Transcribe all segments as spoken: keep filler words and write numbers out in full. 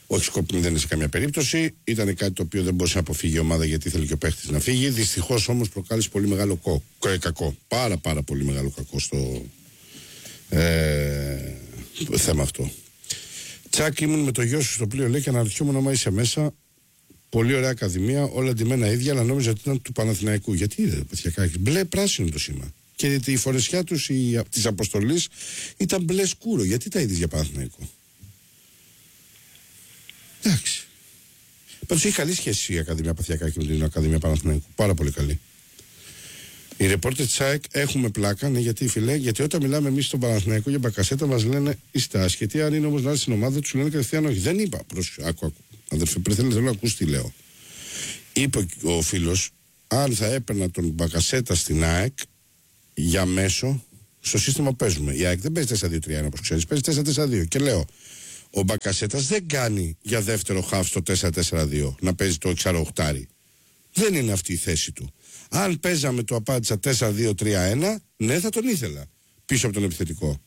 Όχι σκόπιμη δεν είναι σε καμία περίπτωση. Ήταν κάτι το οποίο δεν μπορούσε να αποφύγει η ομάδα γιατί ήθελε και ο παίχτης να φύγει. Δυστυχώς όμως προκάλεσε πολύ μεγάλο κο, κο, κακό. Πάρα πάρα πολύ μεγάλο κακό στο ε, θέμα αυτό. Τσάκ, ήμουν με το γιο σου στο πλοίο, λέει, και αναρωτιόμουν άμα είσαι μέσα. Πολύ ωραία ακαδημία, όλα ντυμένα ίδια, αλλά νόμιζα ότι ήταν του Παναθηναϊκού. Γιατί είδε, παιδιά, μπλε πράσινο το σήμα. Και η φορεσιά του τη αποστολή ήταν μπλε σκούρο. Γιατί τα είδε για Παναθηναϊκό? Εντάξει. Πάντως έχει καλή σχέση η Ακαδημία Παθιακάκη με την Ακαδημία Παναθηναϊκού. Πάρα πολύ καλή. Οι ρεπόρτερ της ΑΕΚ έχουμε πλάκα, ναι, γιατί φιλέ, γιατί όταν μιλάμε εμείς στον Παναθηναϊκό για Μπακασέτα μας λένε είστε άσχετοι. Αν είναι όμως να έρθει στην ομάδα του, λένε κατευθείαν όχι. Δεν είπα. Πρόσεχε, άκου, άκου. Αδερφέ, πριν θέλω να ακούσει τι λέω. Είπε ο φίλος, αν θα έπαιρνα τον Μπακασέτα στην ΑΕΚ για μέσο, στο σύστημα παίζουμε. Η ΑΕΚ δεν παίζει τέσσερα δύο τρία ένα όπως ξέρεις, παίζει τέσσερα τέσσερα δύο. Και λέω, ο Μπακασέτας δεν κάνει για δεύτερο χαφ στο τέσσερα τέσσερα δύο να παίζει το εξαροχτάρι. Δεν είναι αυτή η θέση του. Αν παίζαμε, το απάντησα τέσσερα δύο τρία ένα, ναι, θα τον ήθελα πίσω από τον επιθετικό.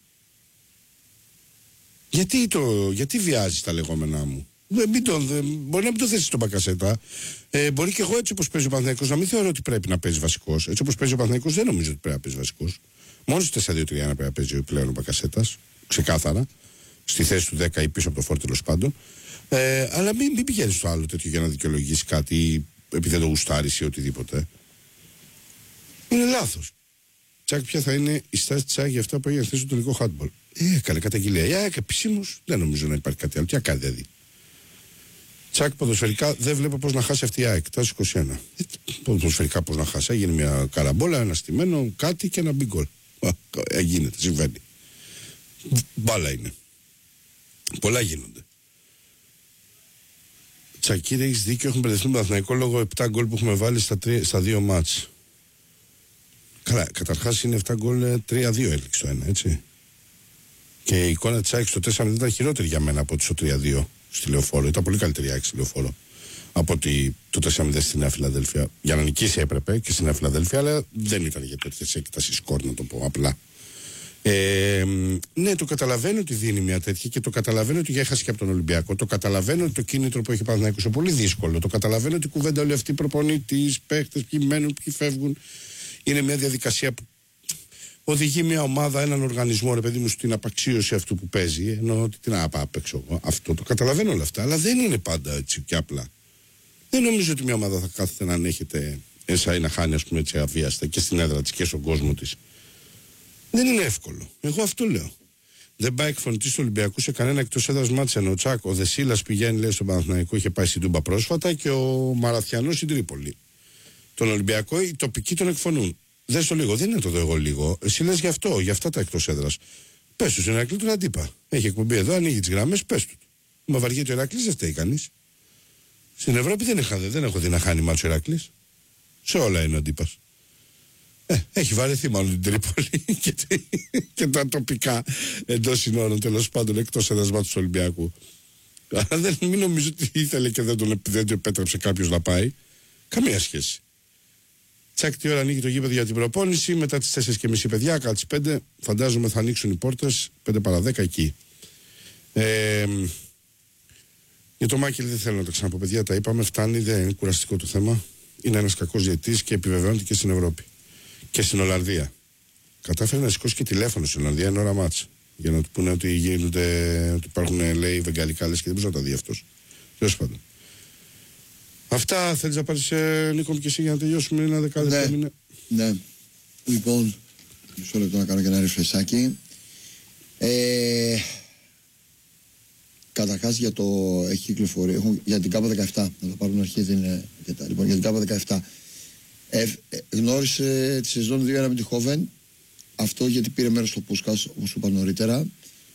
Γιατί, το, γιατί βιάζεις τα λεγόμενά μου? Μην το, μπορεί να μην το θέσεις τον Μπακασέτα. Ε, μπορεί και εγώ, έτσι όπως παίζει ο Παναθηναϊκός, να μην θεωρώ ότι πρέπει να παίζει βασικός. Έτσι όπως παίζει ο Παναθηναϊκός, δεν νομίζω ότι πρέπει να παίζει βασικός. Μόνο στο τέσσερα δύο τρία ένα πρέπει να παίζει πλέον ο Μπακασέτας. Ξεκάθαρα. Στη θέση του δέκα ή πίσω από το φόρ, τέλος πάντων. Ε, αλλά μην, μην πηγαίνεις στο άλλο τέτοιο για να δικαιολογήσει κάτι επειδή δεν το γουστάρεις ή οτιδήποτε. Είναι λάθος. Τσάκ, ποια θα είναι η στάση της ΑΕΚ για αυτά που έγινε χθες στο τελικό χάντμπολ? Ε, έκανε καταγγελία. Η ΑΕΚ επισήμως δεν νομίζω να υπάρχει κάτι άλλο. Τι κάνει δηλαδή? Τσάκ, ποδοσφαιρικά δεν βλέπω πώς να χάσει αυτή η ΑΕΚ. Τάση είκοσι ένα. Ε, ποδοσφαιρικά πώς να χάσει? Έγινε μια καραμπόλα, ένα στημένο, κάτι και ένα μπιγκ γκολ. Γίνεται, συμβαίνει. Μπάλα είναι. Πολλά γίνονται. Τσακίρη, έχεις δίκιο. Έχουμε μπερδευτεί με τον Παναθηναϊκό λόγω επτά γκολ που έχουμε βάλει στα, τρία, στα δύο μάτς. Καλά, καταρχάς είναι επτά γκολ, τρία δύο έληξε το ένα, έτσι. Και η εικόνα της ΑΕΚ στο τέσσερα μηδέν ήταν χειρότερη για μένα από ότι στο τρία δύο στη Λεωφόρο. Ήταν πολύ καλύτερη η ΑΕΚ στη Λεωφόρο από ότι το τέσσερα μηδέν στη Νέα Φιλαδέλφια. Για να νικήσει έπρεπε και στη Νέα Φιλαδέλφια, αλλά δεν ήταν για τέτοια έκταση σκορ, να το πω απλά. Ε, ναι, το καταλαβαίνω ότι δίνει μια τέτοια και το καταλαβαίνω ότι έχασε και από τον Ολυμπιακό. Το καταλαβαίνω ότι το κίνητρο που έχει Παναθηναϊκός είναι πολύ δύσκολο. Το καταλαβαίνω ότι η κουβέντα όλη αυτή, προπονητής, παίχτες, ποιοι μένουν, ποιοι φεύγουν, είναι μια διαδικασία που οδηγεί μια ομάδα, έναν οργανισμό, ρε παιδί μου, στην απαξίωση αυτού που παίζει. Ενώ ότι τι να πάω απ' έξω εγώ. Αυτό το καταλαβαίνω όλα αυτά, αλλά δεν είναι πάντα έτσι και απλά. Δεν νομίζω ότι μια ομάδα θα κάθεται να ανέχεται εσά ή να χάνει, ας πούμε, έτσι αβίαστα και στην έδρα της και στον κόσμο της. Δεν είναι εύκολο. Εγώ αυτό λέω. Δεν πάει εκφωνητή του Ολυμπιακού σε κανένα εκτός έδρας μάτς. Ενώ ο Τσάκ, ο Δεσίλας πηγαίνει, λέει, στον Παναθηναϊκό, είχε πάει στην Τούμπα πρόσφατα, και ο Μαραθιανός στην Τρίπολη. Τον Ολυμπιακό οι τοπικοί τον εκφωνούν. Δες το λίγο, δεν είναι το δω εγώ λίγο. Εσύ λες γι' αυτό, γι' αυτά τα εκτός έδρας. Πες του στον Ηρακλή τον αντίπα. Έχει εκπομπή εδώ, ανοίγει τις γραμμές, πες του. Μα βαριέται ο Ηρακλής, δεν φταίει κανείς. Στην Ευρώπη δεν, είχα, δεν έχω δει να χάνει μάτσο ο Ηρακλής. Σε όλα είναι ο αντίπας. Ε, έχει βαρεθεί μάλλον την Τρίπολη και, και τα τοπικά εντός συνόρων, τέλος πάντων, εκτός έδρας μάτσου του Ολυμπιακού. Αλλά δεν, μην νομίζω ότι ήθελε και δεν τον, δεν τον επέτρεψε κάποιος να πάει. Καμία σχέση. Τσάκ, τι ώρα ανοίγει το γήπεδο για την προπόνηση? Μετά τις τέσσερις και μισή, παιδιά, κατά τις πέντε φαντάζομαι θα ανοίξουν οι πόρτες, πέντε παρά δέκα εκεί. Ε, για το Μάκελ δεν θέλω να τα ξαναπώ, παιδιά, τα είπαμε, φτάνει, δεν είναι κουραστικό το θέμα. Είναι ένας κακός διαιτητής και επιβεβαιώνεται και στην Ευρώπη. Και στην Ολλανδία. Κατάφερε να σηκώσει και τηλέφωνο στην Ολλανδία εν ώρα μάτς. Για να του πούνε ότι γίνονται, ότι υπάρχουν, λέει, βεγγαλικά λες, και δεν μπορεί να τα δει αυτός. Τέλος πάντων. Αυτά θέλεις να πάρεις, ε, Νίκο, και εσύ για να τελειώσουμε ένα δεκάδες? Ναι, ναι. Λοιπόν, μισό λεπτό να κάνω και ένα ριφρεσάκι. Ε, Καταρχάς για το έχει κυκλοφορεί, έχουν, για την ΚΑΠΑ δεκαεπτά, να το πάρουν αρχή, δεν είναι αρκετά. Λοιπόν, για την ΚΑΠΑ δεκαεπτά. Ε, ε, γνώρισε τη σεζόν δύο ένα με τη Χόβεν. Αυτό γιατί πήρε μέρος στο Πούσκας, όπως είπα νωρίτερα.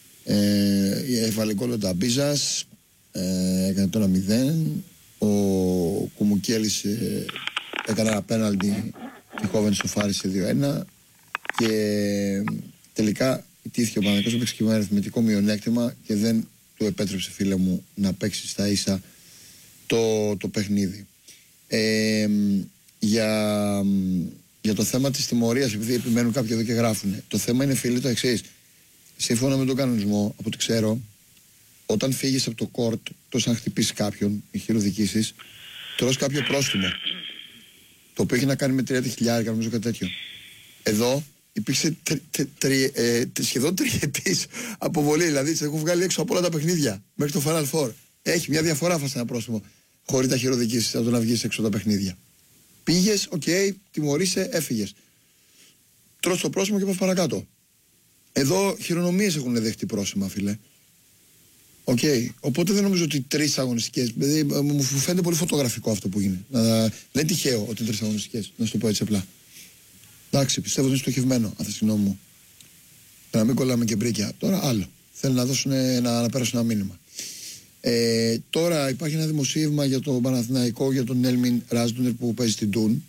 Ε, έβαλε γκολ ο Νταμπίζας, ε, έκανε το ένα μηδέν. Ο Κουμουκέλης ε, έκανε ένα πέναλτι, τη Χόβεν σοφάρισε δύο ένα. Και ε, τελικά ιτήθηκε ο Παναθηναϊκός, έπαιξε και με αριθμητικό μειονέκτημα και δεν του επέτρεψε, φίλε μου, να παίξει στα ίσα το, το παιχνίδι. Ε, Για, για το θέμα της τιμωρίας, επειδή επιμένουν κάποιοι εδώ και γράφουν, το θέμα είναι, φίλοι, το εξής. Σύμφωνα με τον κανονισμό, από ό,τι ξέρω, όταν φύγεις από το κόρτ, τόσο αν χτυπήσει κάποιον ή χειροδικήσεις, τρως κάποιο πρόστιμο. Το οποίο έχει να κάνει με τριάντα χιλιάδες, νομίζω κάτι τέτοιο. Εδώ υπήρξε τρι, τρι, τρι, ε, σχεδόν τριετής αποβολή. Δηλαδή, σε έχω βγάλει έξω από όλα τα παιχνίδια μέχρι το Final Four. Έχει μια διαφορά φάση ένα πρόστιμο. Χωρίς τα χειροδικήσεις από το να βγεις έξω τα παιχνίδια. Πήγες, οκ, okay, τιμωρείσαι, έφυγες. Τρως το πρόστιμο και πας παρακάτω. Εδώ χειρονομίες έχουν δεχτεί πρόσημα, φίλε. Οκ. Okay. Οπότε δεν νομίζω ότι τρεις αγωνιστικές. Δηλαδή, μου φαίνεται πολύ φωτογραφικό αυτό που γίνεται. Δεν είναι τυχαίο ότι είναι τρεις αγωνιστικές. Να σου το πω έτσι απλά. Εντάξει, πιστεύω ότι είναι στοχευμένο, αθεσινό μου. Να μην κολλάμε και μπρίκια. Τώρα άλλο. Θέλουν να, δώσουν, να, να πέρασουν ένα μήνυμα. Ε, τώρα υπάρχει ένα δημοσίευμα για το Παναθηναϊκό, για τον Έλμιν Ράσντουνερ που παίζει στην Τούν.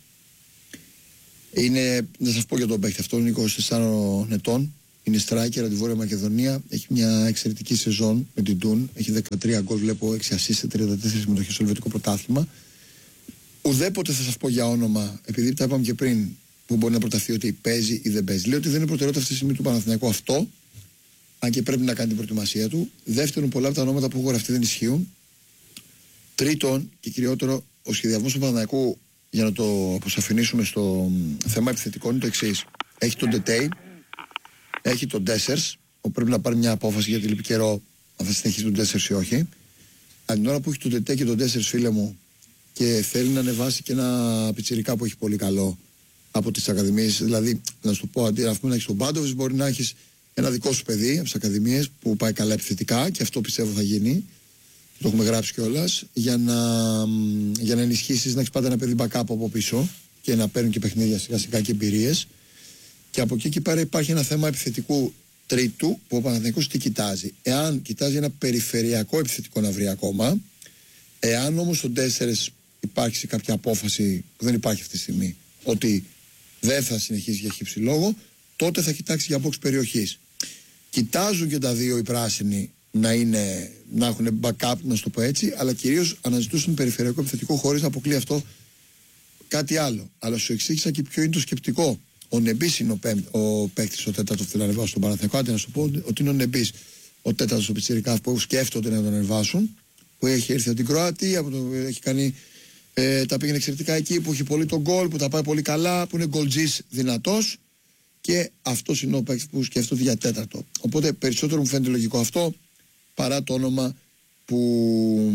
Είναι, να σας πω για τον παίκτη αυτό, είναι είκοσι τεσσάρων ετών. Είναι striker από τη Βόρεια Μακεδονία. Έχει μια εξαιρετική σεζόν με την Τούν. Έχει δεκατρία γκολ, βλέπω έξι ασίστ σε τριάντα τέσσερις συμμετοχές στο Ελβετικό Πρωτάθλημα. Ουδέποτε θα σας πω για όνομα, επειδή τα είπαμε και πριν, που μπορεί να προταθεί ότι παίζει ή δεν παίζει. Λέω ότι δεν είναι προτεραιότητα αυτή τη στιγμή του Παναθηναϊκού αυτό, αν και πρέπει να κάνει την προετοιμασία του. Δεύτερον, πολλά από τα ονόματα που έχω γραφτεί δεν ισχύουν. Τρίτον, και κυριότερο, ο σχεδιασμός του Παναθηναϊκού, για να το αποσαφηνίσουμε στο θέμα επιθετικών, είναι το εξής. Έχει τον Ντετέι, έχει τον Ντέσσερς, που πρέπει να πάρει μια απόφαση γιατί λείπει καιρό αν θα συνεχίσει τον Ντέσσερς ή όχι. Αν την ώρα που έχει τον Ντετέι και τον Ντέσσερς, φίλε μου, και θέλει να ανεβάσει και ένα πιτσιρικά που έχει πολύ καλό από τις ακαδημίες, δηλαδή να σου το πω, αντί να έχει τον Πάντοβιτς, μπορεί να έχει ένα δικό σου παιδί από τις ακαδημίες που πάει καλά επιθετικά και αυτό πιστεύω θα γίνει. Το έχουμε γράψει κιόλας για να, για να ενισχύσεις, να έχει πάντα ένα παιδί backup από πίσω και να παίρνουν και παιχνίδια σιγά σιγά και εμπειρίες. Και από εκεί και πέρα υπάρχει ένα θέμα επιθετικού τρίτου που ο Παναθηναϊκός τι κοιτάζει. Εάν κοιτάζει ένα περιφερειακό επιθετικό να βρει ακόμα, εάν όμως ο Ντέσσερς υπάρχει κάποια απόφαση που δεν υπάρχει αυτή τη στιγμή ότι δεν θα συνεχίσει για χύψη λόγο, τότε θα κοιτάξει για box περιοχής. Κοιτάζουν και τα δύο οι πράσινοι να, είναι, να έχουν backup, να σου το πω έτσι, αλλά κυρίως αναζητούσαν περιφερειακό επιθετικό χωρίς να αποκλεί αυτό κάτι άλλο. Αλλά σου εξήγησα και ποιο είναι το σκεπτικό. Ο Νεμπής είναι ο, πέμ, ο παίκτης, ο τέταρτος που θέλει να ανεβάσουν στον Παναθηναϊκό. Άντε να σου πω ότι είναι ο Νεμπής, ο τέταρτος ο πιτσιρικάς που σκέφτονται να τον ανεβάσουν, που έχει έρθει από την Κροατία, που το, έχει κάνει, ε, τα πήγαινε εξαιρετικά εκεί, που έχει πολύ τον γκολ, που τα πάει πολύ καλά, που είναι γκολτζής δυνατός. Και αυτό είναι ο παίκτης που σκέφτονται για τέταρτο. Οπότε περισσότερο μου φαίνεται λογικό αυτό παρά το όνομα που,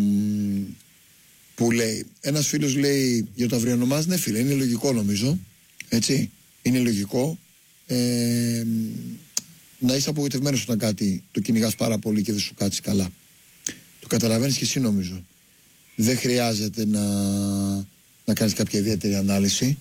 που λέει. Ένας φίλος λέει για το αυριανό μας, ναι φίλε, είναι λογικό νομίζω. Έτσι. Είναι λογικό ε, να είσαι απογοητευμένος όταν κάτι το κυνηγάς πάρα πολύ και δεν σου κάτσει καλά. Το καταλαβαίνεις και εσύ νομίζω. Δεν χρειάζεται να, να κάνεις κάποια ιδιαίτερη ανάλυση.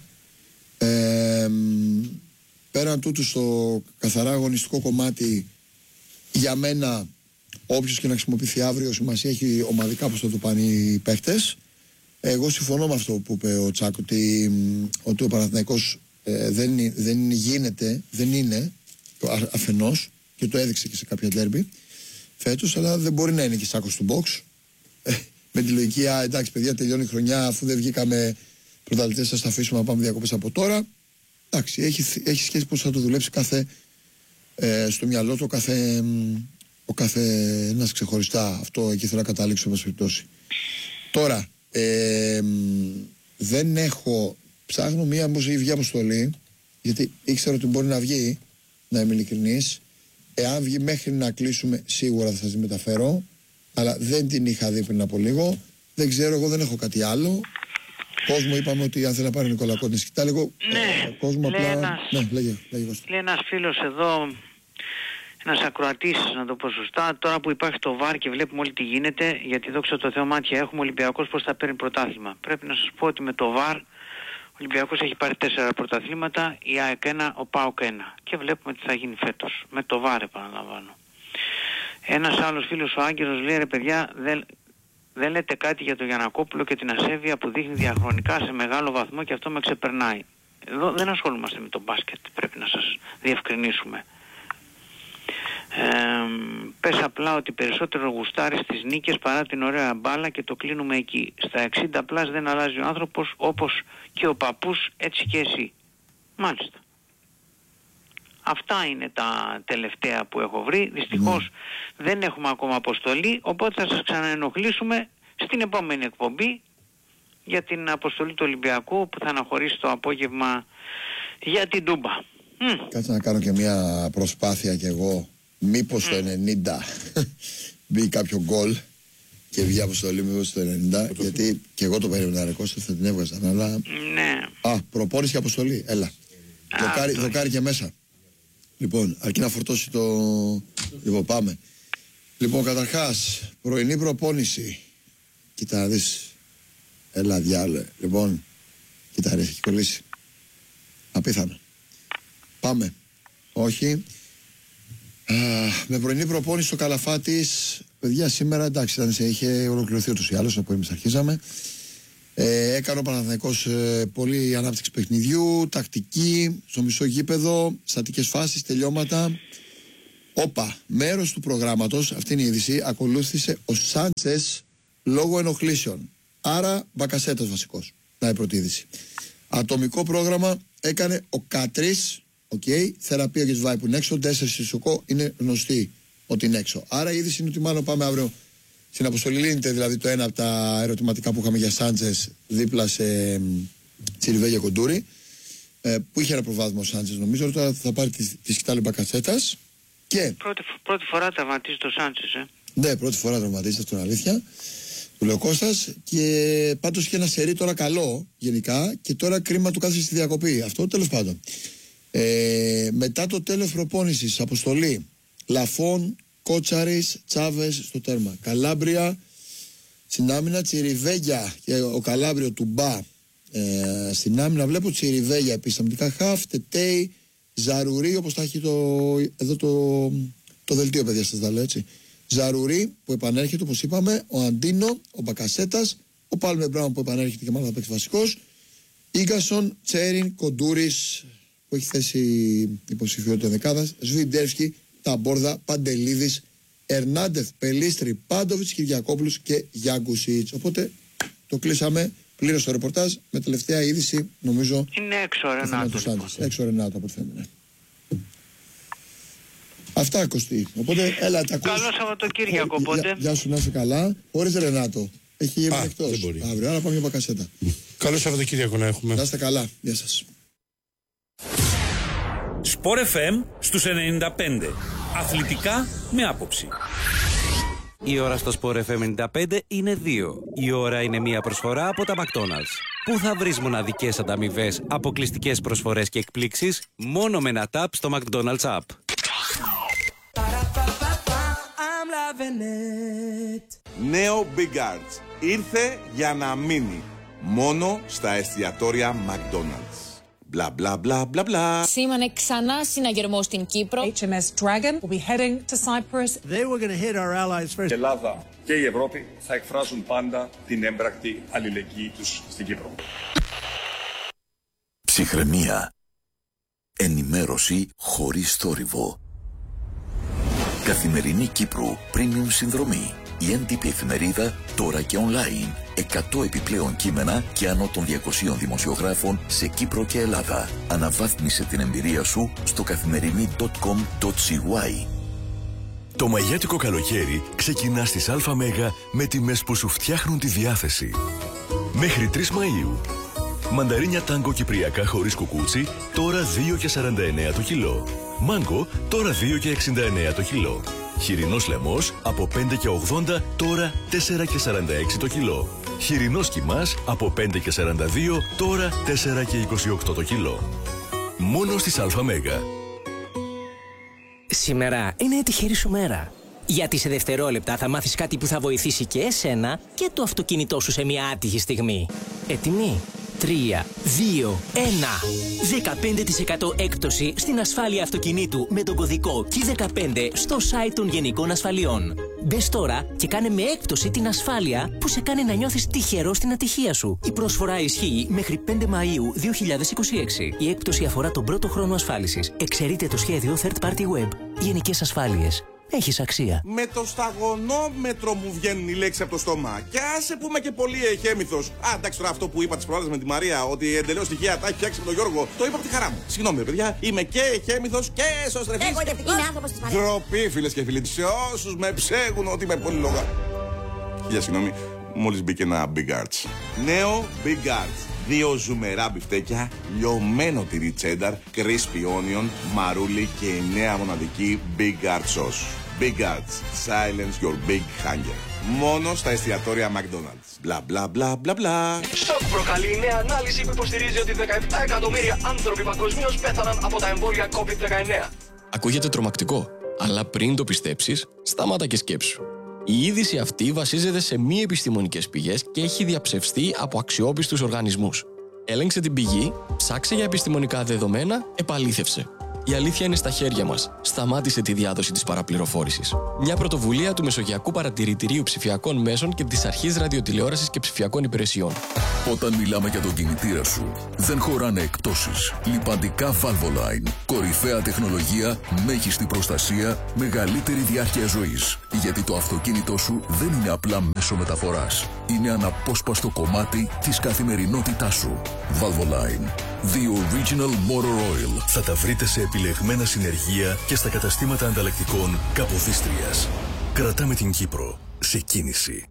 Ε, πέραν τούτου στο καθαρά αγωνιστικό κομμάτι, για μένα όποιος και να χρησιμοποιηθεί αύριο σημασία έχει ομαδικά πως θα το πάνε οι παίχτες. Εγώ συμφωνώ με αυτό που είπε ο Τσάκ, ότι, ότι ο Παναθηναϊκός ε, δεν, δεν γίνεται, δεν είναι αφενός, και το έδειξε και σε κάποια ντέρμπι φέτος, αλλά δεν μπορεί να είναι και σάκος του box. Ε, με τη λογική, α, εντάξει παιδιά, τελειώνει η χρονιά, αφού δεν βγήκαμε πρωταθλητές, θα τα αφήσουμε να πάμε διακοπές από τώρα. Εντάξει, έχει, έχει σχέση πώς θα το δουλέψει κάθε, ε, στο μυαλό του κάθε, ο κάθε ένας ξεχωριστά. Αυτό εκεί θέλω να καταλήξω, εν πάση περιπτώσει. Τώρα, ε, δεν έχω, ψάχνω μία μουσική αποστολή, γιατί ήξερα ότι μπορεί να βγει, να είμαι ειλικρινής. Εάν βγει μέχρι να κλείσουμε, σίγουρα θα σας τη μεταφέρω, αλλά δεν την είχα δει πριν από λίγο. Δεν ξέρω, εγώ δεν έχω κάτι άλλο. Κόσμο, είπαμε ότι αν θέλει να πάρει ο Νικολακώτης, κοιτά λίγο. Ναι, ε, κόσμο λέει απλά. ένας, ναι, λέγε, λέγε, λέει ένας φίλος εδώ, ένας ακροατής, να το πω σωστά, τώρα που υπάρχει το βαρ και βλέπουμε όλη τι γίνεται, γιατί δόξα τω Θεώ μάτια έχουμε, ο Ολυμπιακός πώς θα παίρνει πρωτάθλημα. Πρέπει να σας πω ότι με το βαρ ο Ολυμπιακός έχει πάρει τέσσερα πρωταθλήματα, η ΑΕΚ ένα, ο ΠΑΟΚ ένα. Και βλέπουμε τι θα γίνει φέτος. Με το βαρ, επαναλαμβάνω. Ένας άλλος φίλος, ο Άγγελος, λέει ρε παιδιά, δεν, δεν λέτε κάτι για τον Γιαννακόπουλο και την ασέβεια που δείχνει διαχρονικά σε μεγάλο βαθμό και αυτό με ξεπερνάει. Εδώ δεν ασχολούμαστε με το μπάσκετ, πρέπει να σας διευκρινίσουμε. Ε, πες απλά ότι περισσότερο γουστάρει στις νίκες παρά την ωραία μπάλα και το κλείνουμε εκεί. Στα εξήντα πλάς δεν αλλάζει ο άνθρωπος, όπως και ο παππούς, έτσι και εσύ. Μάλιστα. Αυτά είναι τα τελευταία που έχω βρει. Δυστυχώς mm. δεν έχουμε ακόμα αποστολή, οπότε θα σας ξαναενοχλήσουμε στην επόμενη εκπομπή για την αποστολή του Ολυμπιακού που θα αναχωρήσει το απόγευμα για την Τούμπα. Mm. Κάτσε να κάνω και μια προσπάθεια κι εγώ. Μήπως mm. το ενενήντα μπει κάποιο γκολ και βγει αποστολή, μήπως το ενενήντα, γιατί και εγώ το περίμενα, ρε Κώστα, θα την έβγαζαν, αλλά... Ναι. Α, προπόνηση και αποστολή, έλα. Α, δοκάρι, δοκάρι και μέσα. Λοιπόν, αρκεί να φορτώσει το... Λοιπόν, πάμε. Λοιπόν, καταρχάς, πρωινή προπόνηση. Κοίτα να δεις. Έλα, διάλε. Λοιπόν, κοίτα ρε, έχει κολλήσει. Απίθανο. Πάμε. Όχι. Α, με πρωινή προπόνηση στο Καλαφάτης. Παιδιά, σήμερα εντάξει, ήταν, σε, είχε ολοκληρωθεί ούτως ή άλλως, από εμείς αρχίζαμε. Ε, έκανε ο Παναθηναϊκός ε, πολλή ανάπτυξη παιχνιδιού, τακτική, στο μισό γήπεδο, στατικές φάσεις, τελειώματα. Όπα, μέρος του προγράμματος, αυτή είναι η είδηση, ακολούθησε ο Σάντσες λόγω ενοχλήσεων. Άρα, Μπακασέτας βασικός. Να η πρώτη είδηση. Ατομικό πρόγραμμα έκανε ο Κάτρης, okay, θεραπεία για τις Βάη που είναι έξω, τέσσερις Σισουκό είναι γνωστή ότι είναι έξω. Άρα η είδηση είναι ότι μάλλον πάμε αύριο στην αποστολή. Λύνεται δηλαδή το ένα από τα ερωτηματικά που είχαμε για Σάντσες δίπλα σε Τσιριβέγια Κοντούρη, ε, που είχε ένα προβάδισμα ο Σάντσες, νομίζω. Τώρα θα πάρει τη, τη σκητάλη Μπακασέτας. Και... Πρώτη, πρώτη φορά τραυματίζει το Σάντσες, ε. Ναι, πρώτη φορά τραυματίζεται, αυτό είναι αλήθεια. Του λέει ο Κώστας. Και πάντως είχε ένα σερί τώρα καλό γενικά, και τώρα κρίμα του κάθεσε στη διακοπή. Αυτό τέλος πάντων. Ε, μετά το τέλος προπόνησης, αποστολή Λαφών, Κότσαρης, Τσάβες στο τέρμα. Καλάμπρια στην άμυνα, Τσιριβέγια και ο Καλάμπριο του Μπα ε, στην άμυνα. Βλέπω Τσιριβέγια επισταμτικά χαφ, Τετέι, Ζαρουρί, όπως θα έχει το, εδώ το, το δελτίο, παιδιά, σας τα λέω έτσι. Ζαρουρί που επανέρχεται, όπως είπαμε, ο Αντίνο, ο Μπακασέτας, ο Πάλμε Μπράουν που επανέρχεται και μάλλον θα παίξει βασικός, Ίγκασον, Τσέριν, Κοντούρης που έχει θέσει υποψηφιότητα δεκάδας, Σβιντεύσκι, Ταμπόρδα, Παντελίδης, Ερνάντεθ, Πελίστρη, Πάντοβιτς, Κυριακόπουλος και Γιάγκουσιτς. Οπότε το κλείσαμε πλήρως το ρεπορτάζ με τελευταία είδηση, νομίζω. Είναι έξω ο Ρενάτο. Λοιπόν. Έξω ο Ρενάτο, από ό,τι φαίνεται. Αυτά, Κωστή. Οπότε έλα, τα ακούς. Καλό Σαββατοκύριακο, οπότε. Γεια, γεια σου, να είσαι καλά. Χωρίς Ρενάτο. Έχει γίνει εκτός. Αύριο, άρα πάμε για Μπακασέτα. Καλό Σαββατοκύριακο να έχουμε. Να είστε καλά. Γεια σας. Σπορ εφ εμ στους ενενήντα πέντε. Αθλητικά με άποψη. Η ώρα στο Σπορ εφ εμ ενενήντα πέντε είναι δύο. Η ώρα είναι μια προσφορά από τα McDonald's. Πού θα βρεις μοναδικές ανταμοιβές, αποκλειστικές προσφορές και εκπλήξεις μόνο με ένα tap στο McDonald's app. Νέο Big Arts. Ήρθε για να μείνει. Μόνο στα εστιατόρια McDonald's. Μπλα μπλα μπλα μπλα μπλα. Σήμανε ξανά συναγερμό στην Κύπρο. έιτς εμ ες Dragon will be heading to Cyprus. They were going to hit our allies first. Η Ελλάδα και η Ευρώπη θα εκφράζουν πάντα την έμπρακτη αλληλεγγύη τους στην Κύπρο. Ψυχραιμία. Ενημέρωση χωρίς θόρυβο. Καθημερινή Κύπρου Premium συνδρομή. Η έντυπη εφημερίδα τώρα και online. εκατό επιπλέον κείμενα και άνω των διακοσίων δημοσιογράφων σε Κύπρο και Ελλάδα. Αναβάθμισε την εμπειρία σου στο καθημερινή τελεία κομ τελεία σι γουάι. Το μαγιάτικο καλοκαίρι ξεκινά στις ΑΜ με τιμές που σου φτιάχνουν τη διάθεση. Μέχρι τρεις Μαΐου. Μανταρίνια τάγκο κυπριακά χωρίς κουκούτσι, τώρα δύο και σαράντα εννέα το κιλό. Μάγκο, τώρα δύο και εξήντα εννέα το κιλό. Χοιρινός λαιμός από πέντε και ογδόντα, τώρα τέσσερα και σαράντα έξι το κιλό. Χοιρινός κιμάς από πέντε και σαράντα δύο, τώρα τέσσερα και είκοσι οκτώ το κιλό. Μόνο στις ΑΜ. Σήμερα είναι η τυχερή σου μέρα. Γιατί σε δευτερόλεπτα θα μάθεις κάτι που θα βοηθήσει και εσένα και το αυτοκίνητό σου σε μια άτυχη στιγμή. Έτοιμοι? τρία, δύο, ένα. δεκαπέντε τοις εκατό έκπτωση στην ασφάλεια αυτοκινήτου με τον κωδικό κι δεκαπέντε στο site των Γενικών Ασφαλιών. Μπες τώρα και κάνε με έκπτωση την ασφάλεια που σε κάνει να νιώθεις τυχερό στην ατυχία σου. Η προσφορά ισχύει μέχρι πέντε Μαΐου δύο χιλιάδες είκοσι έξι. Η έκπτωση αφορά τον πρώτο χρόνο ασφάλισης. Εξαιρείται το σχέδιο Third Party Web. Γενικές Ασφάλειες. έχεις αξία. Με το σταγονόμετρο μου βγαίνουν οι λέξεις από το στόμα. Και άσε που είμαι και πολύ εχέμηθος. Α, εντάξει, τώρα αυτό που είπα τις προάλλες με τη Μαρία, ότι εντελώς τυχαία τα έχει φτιάξει με τον Γιώργο, το είπα από τη χαρά μου. Συγγνώμη, ρε παιδιά, είμαι και εχέμηθος και εσωστρεφής. Εγώ είμαι άνθρωπος της Μαρίας. Ντροπή, φίλες και φίλοι, σε όσους με ψέγουν ότι είμαι πολύ λόγα. Χίλια συγγνώμη, μόλις μπήκε ένα Big Arts. Νέο Big Arts. Δύο ζουμερά μπιφτέκια, λιωμένο τυρί τσένταρ, crispy onion, μαρούλι και η νέα μοναδική Big Arts sauce. Big Arts. Silence your big hunger. Μόνο στα εστιατόρια McDonald's. Μπλα μπλα μπλα μπλα μπλα. Σοκ προκαλεί η νέα ανάλυση που υποστηρίζει ότι δεκαεπτά εκατομμύρια άνθρωποι παγκοσμίως πέθαναν από τα εμβόλια κόβιντ δεκαεννέα. Ακούγεται τρομακτικό, αλλά πριν το πιστέψεις, σταμάτα και σκέψου. Η είδηση αυτή βασίζεται σε μη επιστημονικές πηγές και έχει διαψευστεί από αξιόπιστους οργανισμούς. Έλεγξε την πηγή, ψάξε για επιστημονικά δεδομένα, επαλήθευσε. Η αλήθεια είναι στα χέρια μας. Σταμάτησε τη διάδοση της παραπληροφόρησης. Μια πρωτοβουλία του Μεσογειακού Παρατηρητηρίου Ψηφιακών Μέσων και της Αρχής Ραδιοτηλεόρασης και Ψηφιακών Υπηρεσιών. Όταν μιλάμε για τον κινητήρα σου, δεν χωράνε εκπτώσεις. Λιπαντικά Valvoline. Κορυφαία τεχνολογία, μέγιστη προστασία, μεγαλύτερη διάρκεια ζωής. Γιατί το αυτοκίνητό σου δεν είναι απλά μέσο μεταφοράς. Είναι αναπόσπαστο κομμάτι της καθημερινότητάς σου. Valvoline. The Original Motor Oil. Θα τα βρείτε σε επιλεγμένα συνεργεία και στα καταστήματα ανταλλακτικών Καποδίστριας. Κρατάμε την Κύπρο σε κίνηση.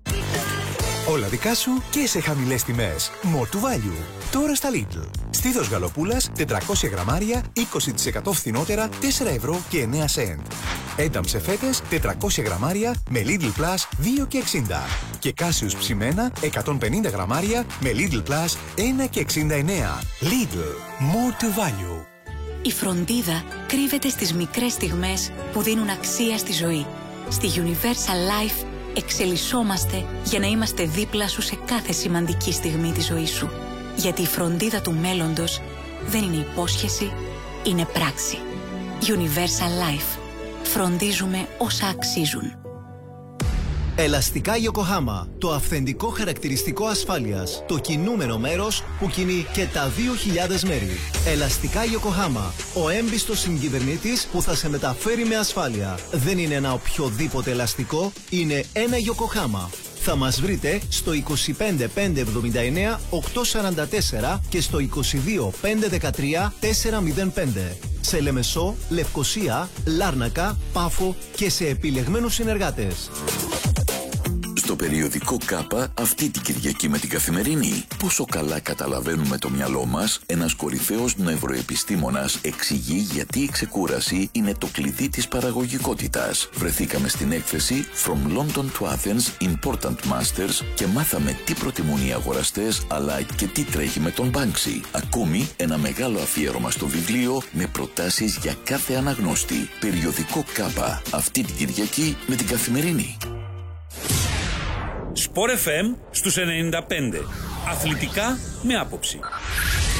Όλα δικά σου και σε χαμηλές τιμές. More to value. Τώρα στα Lidl. Στήθος γαλοπούλας τετρακόσια γραμμάρια είκοσι τοις εκατό φθηνότερα τέσσερα ευρώ και εννέα σεντ. Ένταμ σε φέτες τετρακόσια γραμμάρια με Lidl Plus δύο και εξήντα. Και Κάσιους ψημένα εκατόν πενήντα γραμμάρια με Lidl Plus ένα και εξήντα εννέα. Lidl. More to value. Η φροντίδα κρύβεται στις μικρές στιγμές που δίνουν αξία στη ζωή. Στη Universal Life εξελισσόμαστε για να είμαστε δίπλα σου σε κάθε σημαντική στιγμή της ζωής σου. Γιατί η φροντίδα του μέλλοντος δεν είναι υπόσχεση, είναι πράξη. Universal Life. Φροντίζουμε όσα αξίζουν. Ελαστικά Yokohama. Το αυθεντικό χαρακτηριστικό ασφάλειας. Το κινούμενο μέρος που κινεί και τα δύο χιλιάδες μέρη. Ελαστικά Yokohama. Ο έμπιστος συγκυβερνήτης που θα σε μεταφέρει με ασφάλεια. Δεν είναι ένα οποιοδήποτε ελαστικό, είναι ένα Yokohama. Θα μας βρείτε στο είκοσι πέντε πεντακόσια εβδομήντα εννέα οκτακόσια σαράντα τέσσερα και στο είκοσι δύο πεντακόσια δεκατρία τετρακόσια πέντε. Σε Λεμεσό, Λευκοσία, Λάρνακα, Πάφο και σε επιλεγμένους συνεργάτες. Στο περιοδικό ΚΑΠΑ αυτή την Κυριακή με την Καθημερινή. Πόσο καλά καταλαβαίνουμε το μυαλό μας, ένας κορυφαίος νευροεπιστήμονας εξηγεί γιατί η ξεκούραση είναι το κλειδί της παραγωγικότητας. Βρεθήκαμε στην έκθεση From London to Athens Important Masters και μάθαμε τι προτιμούν οι αγοραστές αλλά και τι τρέχει με τον Banksy. Ακόμη ένα μεγάλο αφιέρωμα στο βιβλίο με προτάσεις για κάθε αναγνώστη. Περιοδικό ΚΑΠΑ αυτή την Κυριακή με την Καθημερινή. Σπορ εφ εμ στους ενενήντα πέντε. Αθλητικά με άποψη.